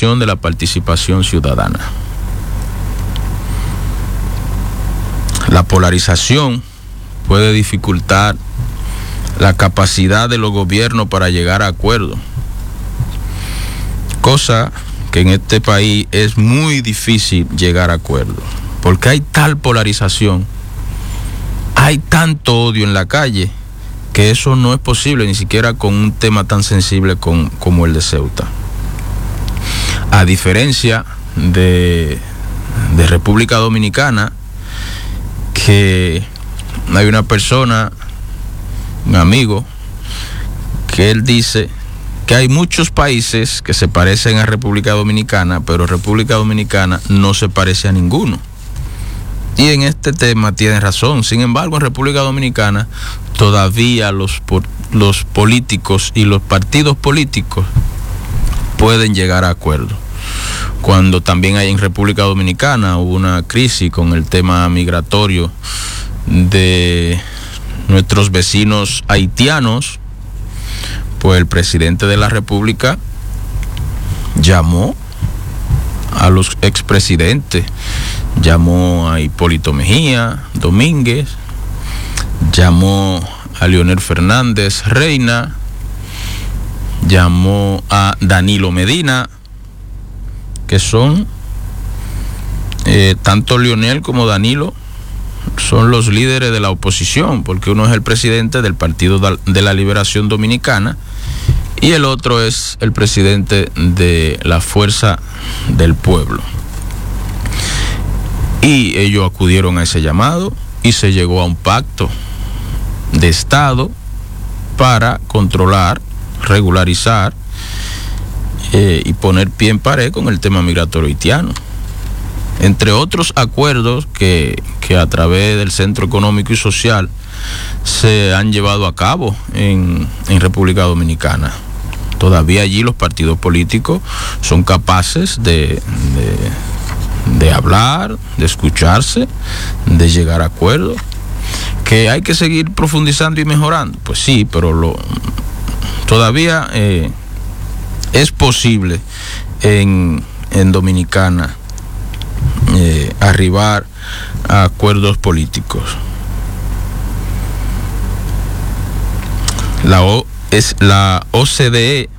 disminución de la participación ciudadana. La polarización puede dificultar la capacidad de los gobiernos para llegar a acuerdos, cosa que en este país es muy difícil llegar a acuerdos, porque hay tal polarización, hay tanto odio en la calle, que eso no es posible ni siquiera con un tema tan sensible como el de Ceuta. A diferencia de República Dominicana, que hay una persona, un amigo, que él dice que hay muchos países que se parecen a República Dominicana, pero República Dominicana no se parece a ninguno. Y en este tema tiene razón. Sin embargo, en República Dominicana todavía los políticos y los partidos políticos pueden llegar a acuerdos. Cuando también hay en República Dominicana hubo una crisis con el tema migratorio de nuestros vecinos haitianos, pues el presidente de la República llamó a los expresidentes, llamó a Hipólito Mejía Domínguez, llamó a Leonel Fernández Reina, llamó a Danilo Medina, que son tanto Leonel como Danilo son los líderes de la oposición, porque uno es el presidente del Partido de la Liberación Dominicana y el otro es el presidente de la Fuerza del Pueblo. Y ellos acudieron a ese llamado y se llegó a un pacto de Estado para controlar, regularizar y poner pie en pared con el tema migratorio haitiano. Entre otros acuerdos que a través del Centro Económico y Social se han llevado a cabo en República Dominicana. Todavía allí los partidos políticos son capaces de hablar, de escucharse, de llegar a acuerdos. Que hay que seguir profundizando y mejorando, pues sí, pero todavía es posible en Dominicana arribar a acuerdos políticos. La OCDE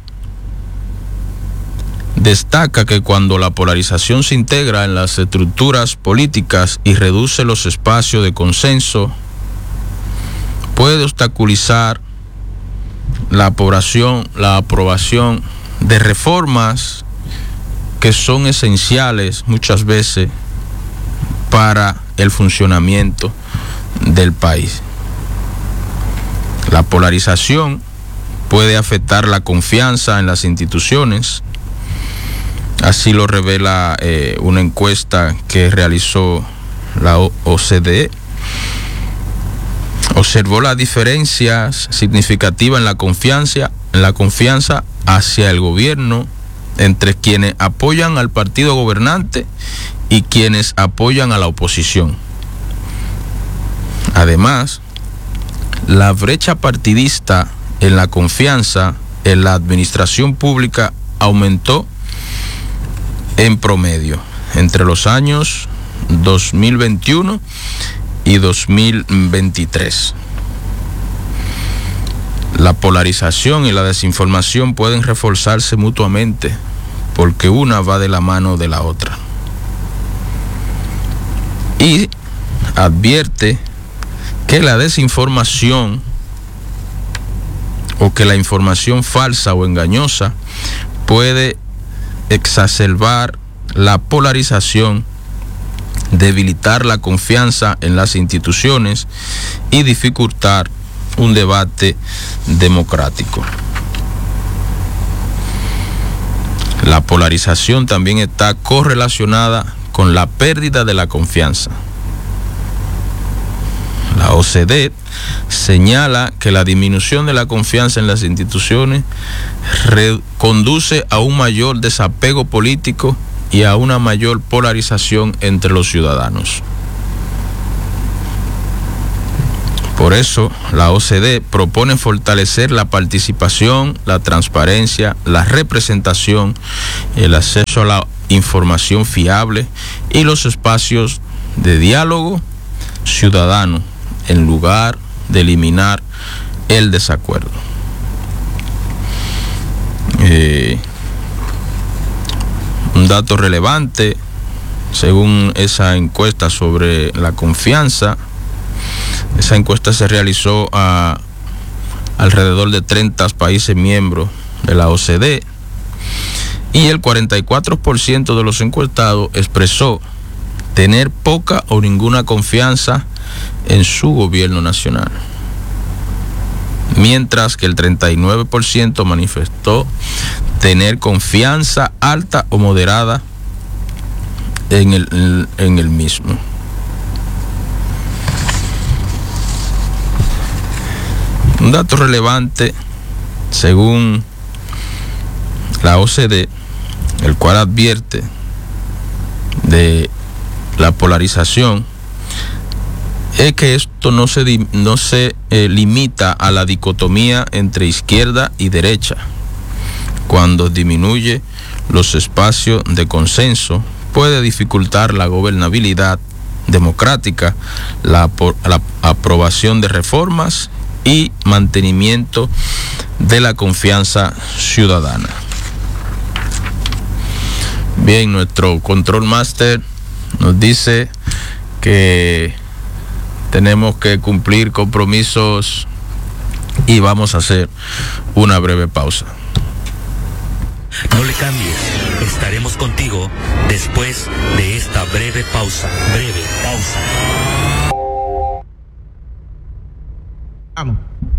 destaca que cuando la polarización se integra en las estructuras políticas y reduce los espacios de consenso, puede obstaculizar la aprobación de reformas que son esenciales muchas veces para el funcionamiento del país. La polarización puede afectar la confianza en las instituciones. Así lo revela una encuesta que realizó la OCDE. Observó las diferencias significativas en la confianza hacia el gobierno entre quienes apoyan al partido gobernante y quienes apoyan a la oposición. Además, la brecha partidista en la confianza en la administración pública aumentó en promedio entre los años 2021 y 2023. La polarización y la desinformación pueden reforzarse mutuamente porque una va de la mano de la otra. Y advierte que la desinformación o que la información falsa o engañosa puede exacerbar la polarización, debilitar la confianza en las instituciones y dificultar un debate democrático. La polarización también está correlacionada con la pérdida de la confianza. La OCDE señala que la disminución de la confianza en las instituciones conduce a un mayor desapego político y a una mayor polarización entre los ciudadanos. Por eso, la OCDE propone fortalecer la participación, la transparencia, la representación, el acceso a la información fiable y los espacios de diálogo ciudadano en lugar de eliminar el desacuerdo. Un dato relevante, según esa encuesta sobre la confianza, esa encuesta se realizó a alrededor de 30 países miembros de la OCDE y el 44% de los encuestados expresó tener poca o ninguna confianza en su gobierno nacional, mientras que el 39% manifestó tener confianza alta o moderada en el mismo. Un dato relevante, según la OCDE, el cual advierte de la polarización, es que esto no se limita a la dicotomía entre izquierda y derecha. Cuando disminuye los espacios de consenso, puede dificultar la gobernabilidad democrática, la aprobación de reformas y mantenimiento de la confianza ciudadana. Bien, nuestro control master nos dice que tenemos que cumplir compromisos y vamos a hacer una breve pausa. No le cambies, estaremos contigo después de esta breve pausa. Breve pausa. Vamos.